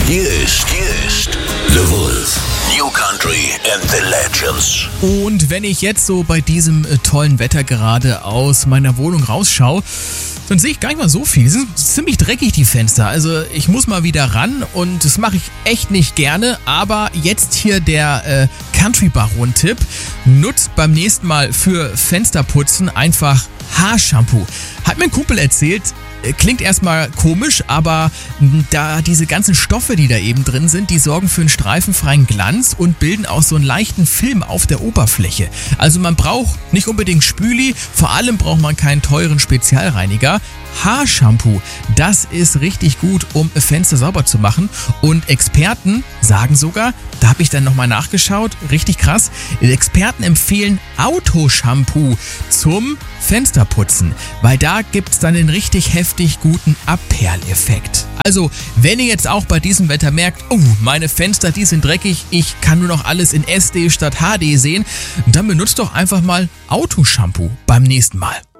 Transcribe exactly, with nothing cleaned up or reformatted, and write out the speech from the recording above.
Hier ist, hier ist The Wolf. New Country and the Legends. Und wenn ich jetzt so bei diesem äh, tollen Wetter gerade aus meiner Wohnung rausschaue, dann sehe ich gar nicht mal so viel. Es sind ziemlich dreckig, die Fenster. Also ich muss mal wieder ran und das mache ich echt nicht gerne. Aber jetzt hier der äh, Country-Baron-Tipp. Nutzt beim nächsten Mal für Fensterputzen einfach Haarshampoo. Hat mir ein Kumpel erzählt. Klingt erstmal komisch, aber da diese ganzen Stoffe, die da eben drin sind, die sorgen für einen streifenfreien Glanz und bilden auch so einen leichten Film auf der Oberfläche. Also man braucht nicht unbedingt Spüli, vor allem braucht man keinen teuren Spezialreiniger. Haarshampoo, das ist richtig gut, um Fenster sauber zu machen. Und Experten sagen sogar, da habe ich dann nochmal nachgeschaut, richtig krass, Experten empfehlen Autoshampoo zum Fensterputzen, weil da gibt es dann den richtig heftig guten Abperleffekt. Also, wenn ihr jetzt auch bei diesem Wetter merkt, oh, meine Fenster, die sind dreckig, ich kann nur noch alles in S D statt H D sehen, dann benutzt doch einfach mal Autoshampoo beim nächsten Mal.